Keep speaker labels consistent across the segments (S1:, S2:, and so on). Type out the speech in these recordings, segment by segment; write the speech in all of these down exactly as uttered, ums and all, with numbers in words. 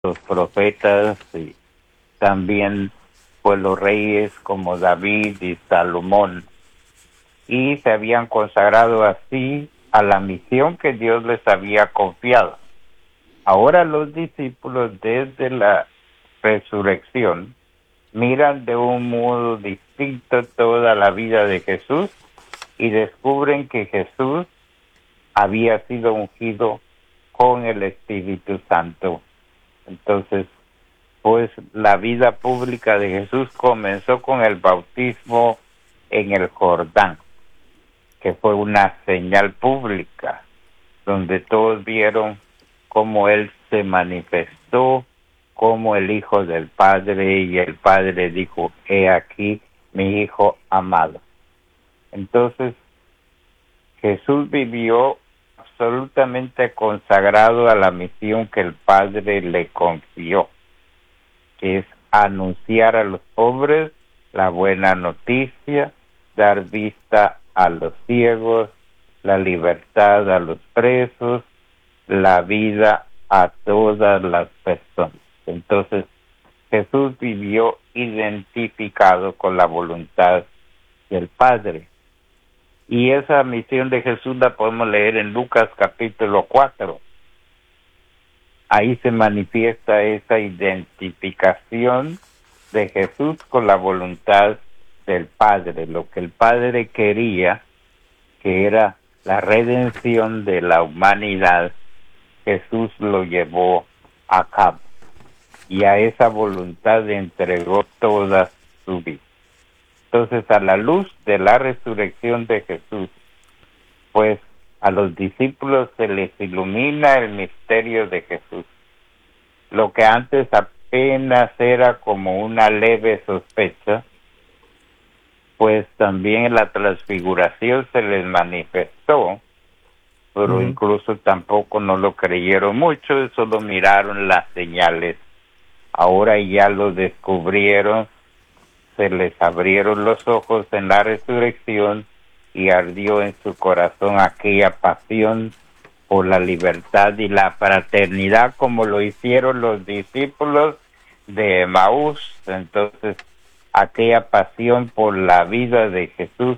S1: los profetas y también pues los reyes como David y Salomón, y se habían consagrado así a la misión que Dios les había confiado. Ahora los discípulos desde la resurrección miran de un modo distinto toda la vida de Jesús y descubren que Jesús había sido ungido con el Espíritu Santo. Entonces, pues la vida pública de Jesús comenzó con el bautismo en el Jordán, que fue una señal pública, donde todos vieron cómo Él se manifestó como el Hijo del Padre, y el Padre dijo: he aquí mi Hijo amado. Entonces, Jesús vivió absolutamente consagrado a la misión que el Padre le confió, que es anunciar a los pobres la buena noticia, dar vista a los ciegos, la libertad a los presos, la vida a todas las personas. Entonces, Jesús vivió identificado con la voluntad del Padre. Y esa misión de Jesús la podemos leer en Lucas capítulo cuatro. Ahí se manifiesta esa identificación de Jesús con la voluntad del Padre. Lo que el Padre quería, que era la redención de la humanidad, Jesús lo llevó a cabo. Y a esa voluntad entregó toda su vida. Entonces, a la luz de la resurrección de Jesús, pues a los discípulos se les ilumina el misterio de Jesús. Lo que antes apenas era como una leve sospecha, pues también en la transfiguración se les manifestó, pero uh-huh. incluso tampoco no lo creyeron mucho, solo miraron las señales. Ahora ya lo descubrieron, se les abrieron los ojos en la resurrección y ardió en su corazón aquella pasión por la libertad y la fraternidad, como lo hicieron los discípulos de Emaús. Entonces, aquella pasión por la vida de Jesús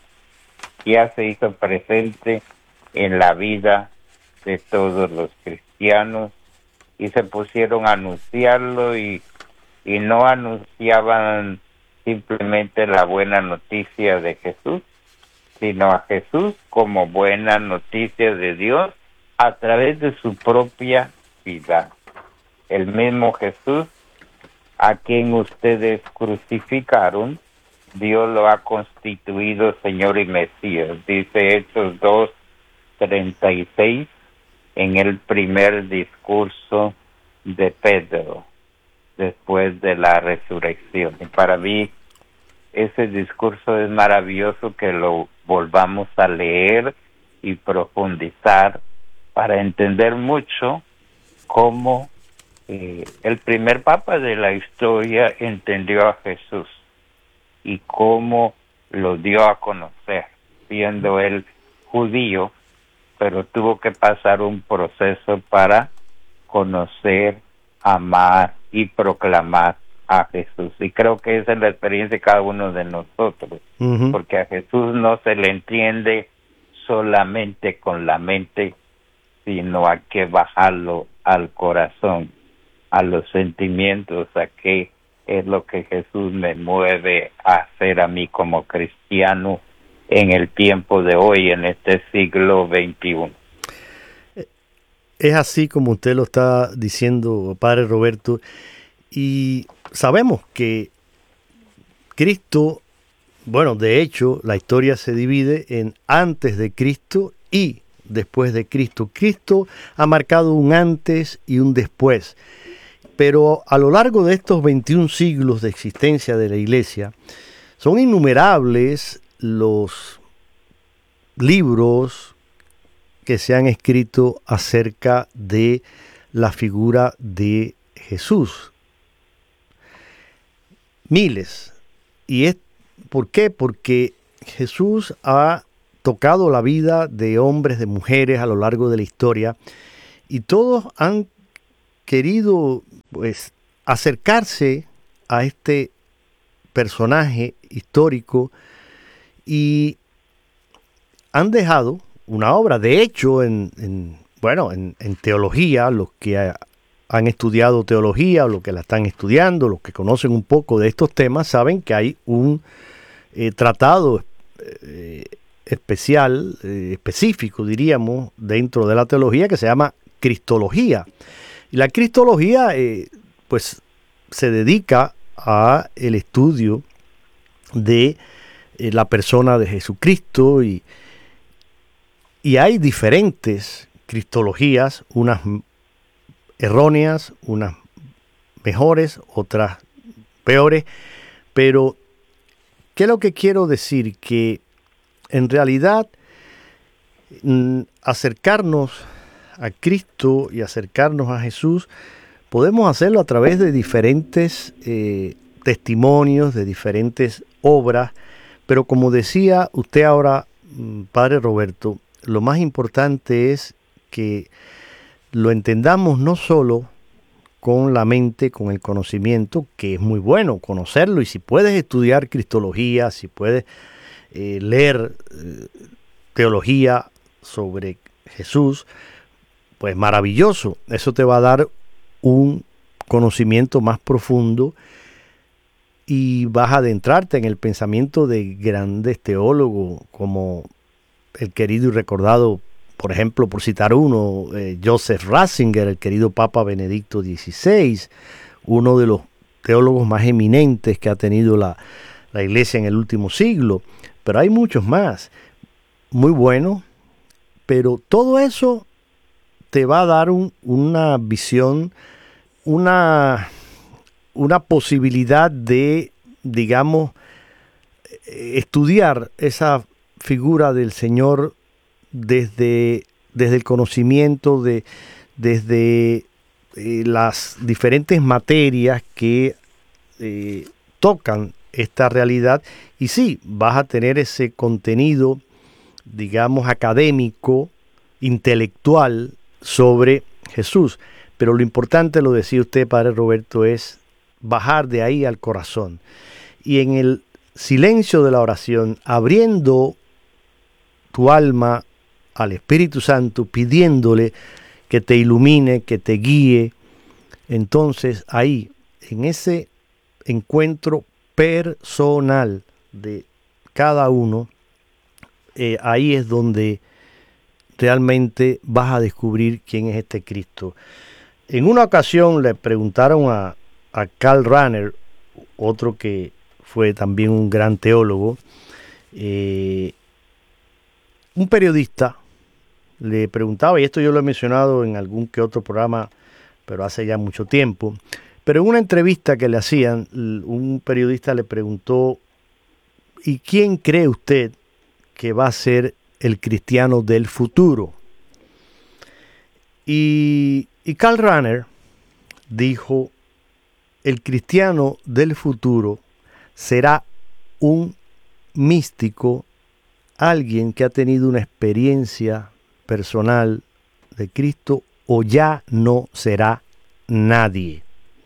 S1: ya se hizo presente en la vida de todos los cristianos, y se pusieron a anunciarlo, y, y no anunciaban simplemente la buena noticia de Jesús, sino a Jesús como buena noticia de Dios a través de su propia vida. El mismo Jesús a quien ustedes crucificaron, Dios lo ha constituido Señor y Mesías, dice Hechos dos treinta y seis en el primer discurso de Pedro después de la resurrección. Y para mí ese discurso es maravilloso, que lo volvamos a leer y profundizar para entender mucho cómo eh, el primer papa de la historia entendió a Jesús y cómo lo dio a conocer, siendo él judío, pero tuvo que pasar un proceso para conocer, amar y proclamar a Jesús. Y creo que esa es la experiencia de cada uno de nosotros, uh-huh. porque a Jesús no se le entiende solamente con la mente, sino hay que bajarlo al corazón, a los sentimientos, a qué es lo que Jesús me mueve a hacer a mí como cristiano en el tiempo de hoy, en este siglo veintiuno.
S2: Es así como usted lo está diciendo, Padre Roberto, y sabemos que Cristo, bueno, de hecho, la historia se divide en antes de Cristo y después de Cristo. Cristo ha marcado un antes y un después, pero a lo largo de estos veintiún siglos de existencia de la Iglesia, son innumerables los libros que se han escrito acerca de la figura de Jesús. Miles. ¿Y es por qué? Porque Jesús ha tocado la vida de hombres, de mujeres a lo largo de la historia, y todos han querido pues acercarse a este personaje histórico y han dejado una obra. De hecho, en, en bueno, en, en teología, los que ha, han estudiado teología, o los que la están estudiando, los que conocen un poco de estos temas, saben que hay un eh, tratado eh, especial, eh, específico, diríamos, dentro de la teología que se llama Cristología. Y la Cristología, eh, pues, se dedica a el estudio de eh, la persona de Jesucristo y, y hay diferentes cristologías, unas erróneas, unas mejores, otras peores, pero ¿qué es lo que quiero decir? Que en realidad mm, acercarnos a Cristo y acercarnos a Jesús podemos hacerlo a través de diferentes eh, testimonios, de diferentes obras, pero como decía usted ahora, Padre Roberto, lo más importante es que lo entendamos no solo con la mente, con el conocimiento, que es muy bueno conocerlo, y si puedes estudiar cristología, si puedes eh, leer eh, teología sobre Jesús, pues maravilloso, eso te va a dar un conocimiento más profundo y vas a adentrarte en el pensamiento de grandes teólogos como el querido y recordado, por ejemplo, por citar uno, eh, Joseph Ratzinger, el querido Papa Benedicto dieciséis, uno de los teólogos más eminentes que ha tenido la, la Iglesia en el último siglo, pero hay muchos más, muy buenos, pero todo eso te va a dar un, una visión, una, una posibilidad de, digamos, estudiar esa figura del Señor desde, desde el conocimiento, de, desde eh, las diferentes materias que eh, tocan esta realidad. Y sí, vas a tener ese contenido, digamos, académico, intelectual, sobre Jesús, pero lo importante, lo decía usted, Padre Roberto, es bajar de ahí al corazón y en el silencio de la oración, abriendo tu alma al Espíritu Santo, pidiéndole que te ilumine, que te guíe. Entonces ahí, en ese encuentro personal de cada uno, eh, ahí es donde realmente vas a descubrir quién es este Cristo. En una ocasión le preguntaron a, a Karl Rahner, otro que fue también un gran teólogo, eh, un periodista le preguntaba, y esto yo lo he mencionado en algún que otro programa, pero hace ya mucho tiempo, pero en una entrevista que le hacían, un periodista le preguntó, ¿y quién cree usted que va a ser el cristiano del futuro? Y, y Karl Rahner dijo, el cristiano del futuro será un místico, alguien que ha tenido una experiencia personal de Cristo, o ya no será nadie.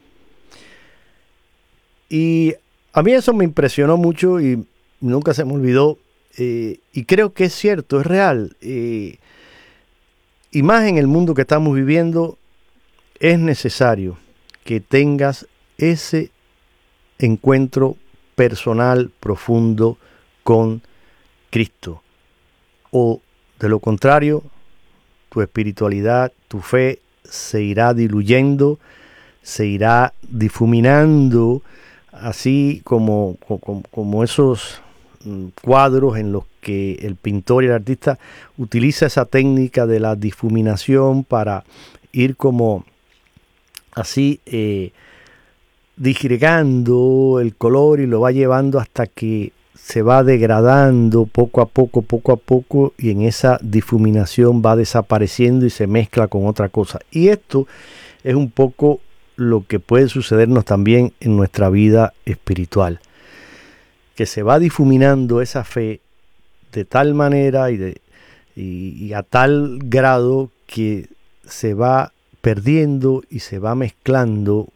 S2: Y a mí eso me impresionó mucho y nunca se me olvidó. Eh, y creo que es cierto, es real. Eh, y más en el mundo que estamos viviendo, es necesario que tengas ese encuentro personal, profundo con Cristo. O de lo contrario, tu espiritualidad, tu fe se irá diluyendo, se irá difuminando, así como, como, como esos cuadros en los que el pintor y el artista utiliza esa técnica de la difuminación para ir como así eh, disgregando el color y lo va llevando hasta que se va degradando poco a poco, poco a poco, y en esa difuminación va desapareciendo y se mezcla con otra cosa. Y esto es un poco lo que puede sucedernos también en nuestra vida espiritual, que se va difuminando esa fe de tal manera y, de, y, y a tal grado que se va perdiendo y se va mezclando